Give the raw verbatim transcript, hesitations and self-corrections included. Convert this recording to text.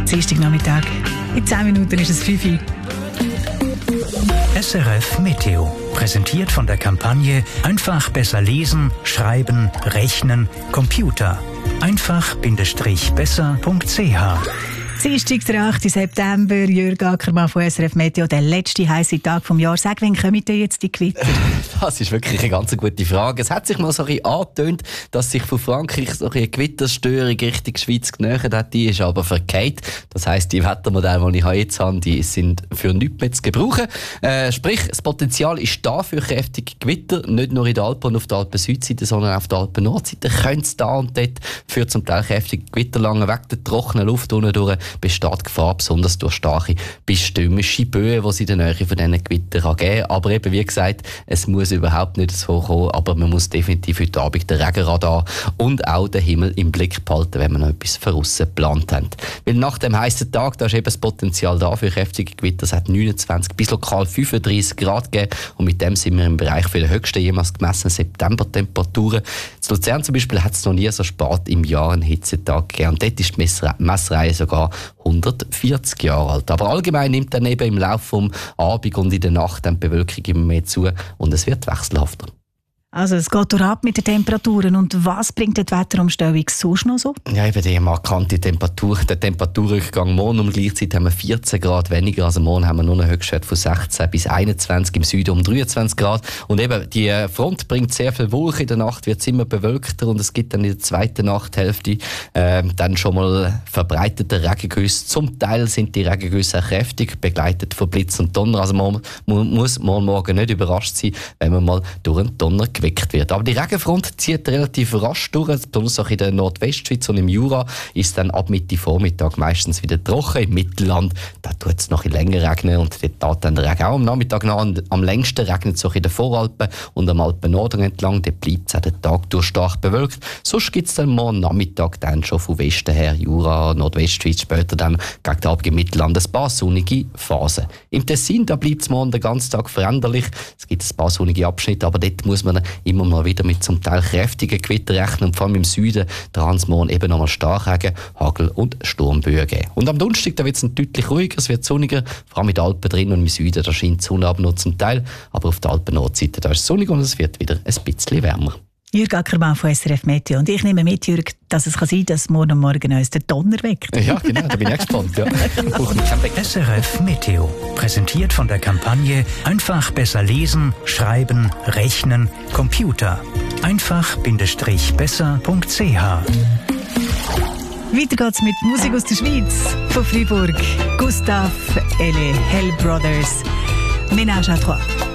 Dienstagnachmittag. In zehn Minuten ist es fünf Uhr. S R F Meteo. Präsentiert von der Kampagne Einfach besser lesen, schreiben, rechnen, Computer. einfach-besser punkt c h. Dienstag, der achte September, Jürg Ackermann von S R F Meteo, der letzte heiße Tag des Jahres. Sag, wann kommen denn jetzt die Gewitter? Das ist wirklich eine ganz gute Frage. Es hat sich mal so ein bisschen angetönt, dass sich von Frankreich so eine Gewitterstörung Richtung Schweiz genähert hat. Die ist aber verkehrt. Das heisst, die Wettermodelle, die ich jetzt habe, die sind für nichts mehr zu gebrauchen. Äh, sprich, das Potenzial ist da für kräftige Gewitter. Nicht nur in den Alpen und auf der Alpen-Südseite, sondern auch auf der Alpen-Nordseite könnte es da und dort für zum Teil kräftige Gewitterlangen weg der trockenen Luft unten durch besteht Gefahr, besonders durch starke bis stürmische Böen, die es in der Nähe von diesen Gewittern geben kann. Aber eben, wie gesagt, es muss überhaupt nicht so kommen, aber man muss definitiv heute Abend den Regenradar und auch den Himmel im Blick behalten, wenn man noch etwas von aussen geplant hat. Weil nach dem heißen Tag, da ist eben das Potenzial da für kräftige Gewitter. Es hat neunundzwanzig bis lokal fünfunddreißig Grad gegeben und mit dem sind wir im Bereich für die höchsten jemals gemessenen September-Temperaturen. In Luzern zum Beispiel hat es noch nie so spät im Jahr einen Hitzetag gegeben und dort ist die Messre- Messreihe sogar hundertvierzig Jahre alt. Aber allgemein nimmt dann eben im Laufe des Abends und in der Nacht dann die Bewölkung immer mehr zu und es wird wechselhafter. Also es geht durch ab mit den Temperaturen. Und was bringt die Wetterumstellung sonst noch so? Ja, eben die markante Temperatur, der Temperaturrückgang. Morgen um gleichzeitig haben wir vierzehn Grad weniger. Also morgen haben wir nur einen Höchstwert von sechzehn bis einundzwanzig, im Süden um dreiundzwanzig Grad. Und eben die Front bringt sehr viel Wolken. In der Nacht wird es immer bewölkter und es gibt dann in der zweiten Nachthälfte äh, dann schon mal verbreitete Regengüsse. Zum Teil sind die Regengüsse auch kräftig, begleitet von Blitz und Donner. Also man, man muss morgen, morgen nicht überrascht sein, wenn man mal durch einen Donner geweckt wird. Aber die Regenfront zieht relativ rasch durch, besonders auch in der Nordwestschweiz und im Jura ist es dann ab Mitte Vormittag meistens wieder trocken. Im Mittelland, da tut es noch ein bisschen länger regnen und dort geht dann der Regen auch am Nachmittag nach. Am längsten regnet es auch in den Voralpen und am Alpennorden entlang, dort bleibt es auch den Tag durch stark bewölkt. Sonst gibt es dann morgen Nachmittag dann schon von Westen her, Jura, Nordwestschweiz, später dann gegen den Abend im Mittelland ein paar sonnige Phasen. Im Tessin, da bleibt es morgen den ganzen Tag veränderlich. Es gibt ein paar sonnige Abschnitte, aber dort muss man immer mal wieder mit zum Teil kräftigen Gewitter rechnen und vor allem im Süden dran es morgen eben nochmal Starkregen, Hagel und Sturmböen geben. Und am Donnerstag da wird es deutlich ruhiger, es wird sonniger, vor allem in den Alpen drin und im Süden, da scheint die Sonne aber noch zum Teil, aber auf der Alpen-Nordseite da ist es sonnig und es wird wieder ein bisschen wärmer. Jürg Ackermann von S R F Meteo. Und ich nehme mit, Jürg, dass es kann sein kann, dass morgen Morgen uns der Donner weckt. Ja, genau, da bin ich gespannt. Ja. S R F Meteo. Präsentiert von der Kampagne Einfach besser lesen, schreiben, rechnen, Computer. einfach-besser punkt c h. Weiter geht's mit Musik aus der Schweiz. Von Freiburg. Gustav, Elle, Hell Brothers. Ménage à trois.